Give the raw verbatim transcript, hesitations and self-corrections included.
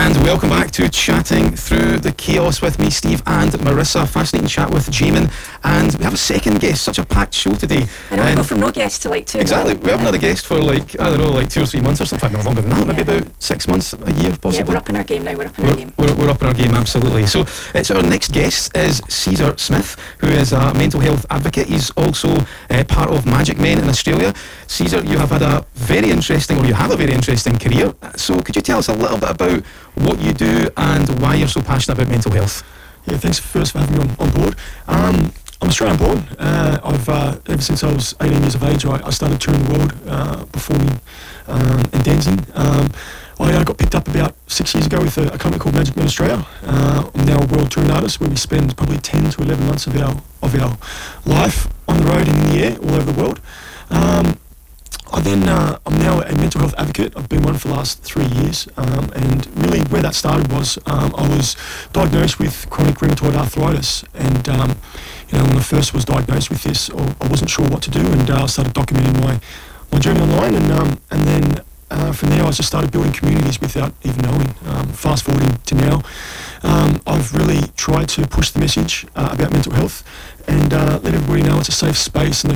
And welcome back to Chatting Through the Chaos with me, Steve, and Marissa. Fascinating chat with Jamin. And we have a second guest, such a packed show today. I know, um, we go from no guest to like two. Exactly. We haven't had a guest for like, I don't know, like two or three months or something. No, longer than that. Maybe Yeah. about six months, a year possibly. Yeah, we're up in our game now, we're up in We're, our game. we're, we're up in our game, absolutely. So, uh, so our next guest is Caesar Smith, who is a mental health advocate. He's also uh, part of Magic Men in Australia. Caesar, you have had a very interesting, or you have a very interesting career. So could you tell us a little bit about what you do and why you're so passionate about mental health? Yeah, thanks first for having me on, on board. Um, I'm Australian born. Uh, I've uh, ever since I was eighteen years of age, I, I started touring the world, uh, performing um, and dancing. Um, I uh, got picked up about six years ago with a, a company called Magic Men Australia. Uh, I'm now a world touring artist, where we spend probably ten to eleven months of our of our life on the road and in the air all over the world. Um, I then, uh, I'm now a mental health advocate. I've been one for the last three years, um, and really where that started was um, I was diagnosed with chronic rheumatoid arthritis, and um, you know, when I first was diagnosed with this, I wasn't sure what to do, and uh, I started documenting my, my journey online, and um, and then uh, from there I just started building communities without even knowing. Um, fast forwarding to now, um, I've really tried to push the message uh, about mental health, and uh, let everybody know it's a safe space and they